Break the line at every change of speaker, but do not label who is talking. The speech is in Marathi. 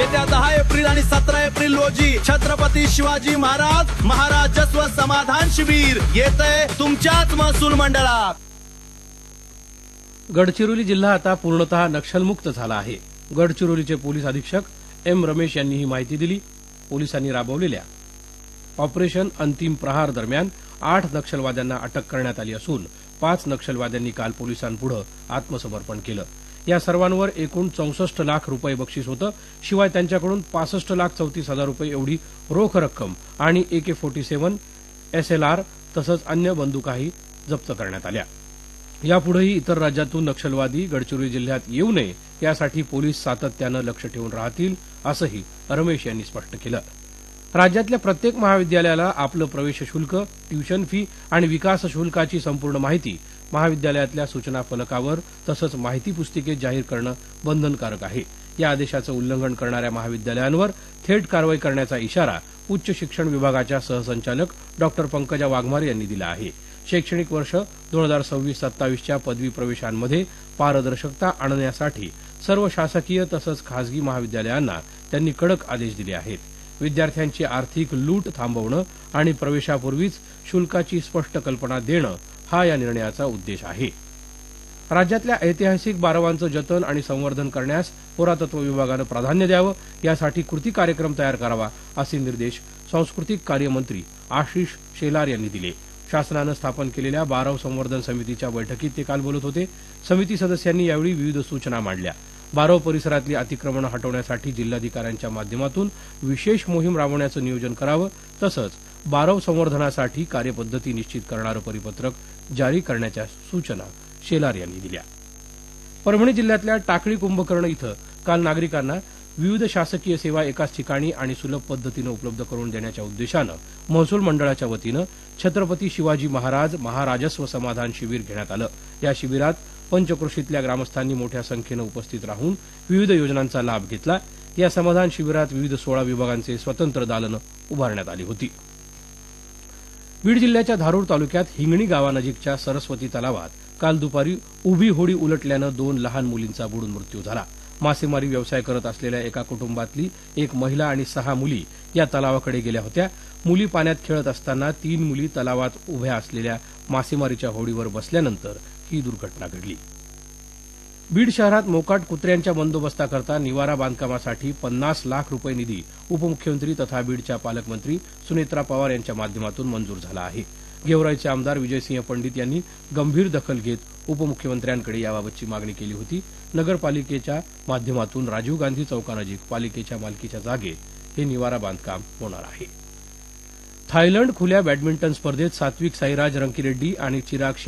येत्या 10 एप्रिल आणि 17 एप्रिल रोजी छत्रपती शिवाजी महाराज महाराजस्व समाधान शिबिर येतंय तुमच्याच महसूल मंडळात।
गडचिरोली जिल्हा आता पूर्णतः नक्षलमुक्त झाला आहे। गडचिरोलीचे पोलीस अधीक्षक एम रमेश यांनी ही माहिती दिली। पोलिसांनी राबवलेल्या ऑपरेशन अंतिम प्रहार दरम्यान 8 नक्षलवाद्यांना अटक करण्यात आली असून 5 नक्षलवाद्यांनी काल पोलिसांपुढे आत्मसमर्पण केलं। या सर्वांवर एकूण 64 लाख रुपये बक्षीस होतं। शिवाय त्यांच्याकडून 65,34,000 रुपये एवढी रोख रक्कम आणि AK-47 SLR तसंच अन्य बंदुकाही जप्त करण्यात आल्या। यापुढेही इतर राज्यातून नक्षलवादी गडचिरोली जिल्ह्यात येऊ नये यासाठी पोलीस सातत्यानं लक्ष ठेवून राहतील असंही रमेश यांनी स्पष्ट केलं। राज्यातल्या प्रत्येक महाविद्यालयाला आपलं प्रवेश शुल्क, ट्युशन फी आणि विकास शुल्काची संपूर्ण माहिती महाविद्यालयातल्या सूचना फलकावर तसंच माहिती पुस्तिकेत जाहीर करणं बंधनकारक आहे। या आदेशाचं उल्लंघन करणाऱ्या महाविद्यालयांवर थेट कारवाई करण्याचा इशारा उच्च शिक्षण विभागाच्या सहसंचालक डॉ पंकजा वाघमारे यांनी दिला आहे। शैक्षणिक वर्ष 2026-27च्या पदवी प्रवेशांमध्ये पारदर्शकता आणण्यासाठी सर्व शासकीय तसंच खासगी महाविद्यालयांना त्यांनी कडक आदेश दिले आहेत। विद्यार्थ्यांची आर्थिक लूट थांबवणं आणि प्रवेशापूर्वीच शुल्काची स्पष्ट कल्पना देणं हा या निर्णयाचा उद्देश आहे। राज्यातल्या ऐतिहासिक बारवांचं जतन आणि संवर्धन करण्यास पुरातत्व विभागानं प्राधान्य द्यावं, यासाठी कृती कार्यक्रम तयार करावा असे निर्देश सांस्कृतिक कार्य मंत्री आशिष शेलार यांनी दिले। शासनानं स्थापन केलेल्या बारव संवर्धन समितीच्या बैठकीत ते काल बोलत होते। समिती सदस्यांनी यावेळी विविध सूचना मांडल्या। बारव परिसरातली अतिक्रमणं हटवण्यासाठी जिल्हाधिकाऱ्यांच्या माध्यमातून विशेष मोहीम राबवण्याचं नियोजन करावं, तसंच बारव संवर्धनासाठी कार्यपद्धती निश्चित करणारं परिपत्रक जारी करण्याच्या सूचना शेलार यांनी दिल्या। परभणी जिल्ह्यातल्या टाकळी कुंभकर्ण इथं काल नागरिकांना विविध शासकीय सेवा एकाच ठिकाणी आणि सुलभ पद्धतीनं उपलब्ध करून देण्याच्या उद्देशानं महसूल मंडळाच्या वतीनं छत्रपती शिवाजी महाराज महाराजस्व समाधान शिबिर घेण्यात आलं। या शिबिरात पंचक्रोशीतल्या ग्रामस्थांनी मोठ्या संख्येनं उपस्थित राहून विविध योजनांचा लाभ घेतला। या समाधान शिबिरात विविध 16 विभागांचे स्वतंत्र दालनं उभारण्यात आली होती। बीड जिल्ह्याच्या धारूर तालुक्यात हिंगणी गावानजीकच्या सरस्वती तलावात काल दुपारी उभी होडी उलटल्यानं 2 लहान मुलींचा बुडून मृत्यू झाला। मासेमारी व्यवसाय करत असलेल्या एका कुटुंबातली एक महिला आणि 6 मुली या तलावाकडे गेल्या होत्या। मुली पाण्यात खेळत असताना 3 मुली तलावात उभ्या असलेल्या मासेमारीच्या होडीवर बसल्यानंतर ही दुर्घटना घडली। बीड शहरात मोकाट कुत्र्यांच्या बंदोबस्ताकरता निवारा बांधकामासाठी 50 लाख रुपये निधी उपमुख्यमंत्री तथा बीडच्या पालकमंत्री सुनेत्रा पवार यांच्या माध्यमातून मंजूर झाला आहे। गेवराईचे आमदार विजयसिंह पंडित यांनी गंभीर दखल घेत उपमुख्यमंत्र्यांकडे याबाबतची मागणी केली होती। नगरपालिकेच्या माध्यमातून राजीव गांधी चौकानजीक पालिकेच्या मालकीच्या जागेत हे निवारा बांधकाम होणार आहे। थायलंड खुल्या बॅडमिंटन स्पर्धेत सात्विक साईराज रंकीरेड्डी आणि चिराग